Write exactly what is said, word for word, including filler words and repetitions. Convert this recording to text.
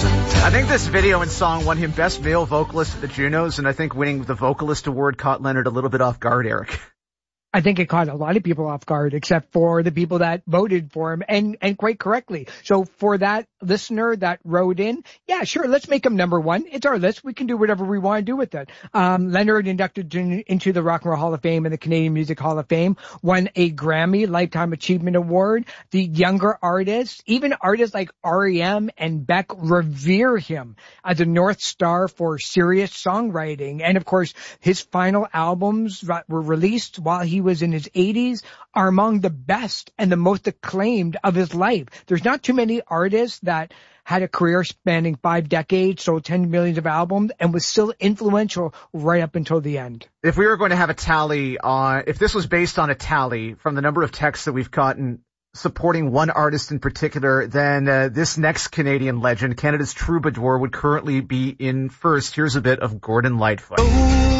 I think this video and song won him Best Male Vocalist at the Junos, and I think winning the Vocalist Award caught Leonard a little bit off guard, Eric. I think it caught a lot of people off guard, except for the people that voted for him, and, and quite correctly. So for that listener that wrote in, yeah, sure, let's make him number one. It's our list. We can do whatever we want to do with it. Um, Leonard inducted into the Rock and Roll Hall of Fame and the Canadian Music Hall of Fame, won a Grammy Lifetime Achievement Award. The younger artists, even artists like R E M and Beck, revere him as a North Star for serious songwriting. And of course, his final albums were released while he was in his eighties are among the best and the most acclaimed of his life. There's not too many artists that had a career spanning five decades, sold ten millions of albums, and was still influential right up until the end. If we were going to have a tally on, if this was based on a tally from the number of texts that we've gotten supporting one artist in particular, then uh, this next Canadian legend, Canada's troubadour, would currently be in first. Here's a bit of Gordon Lightfoot.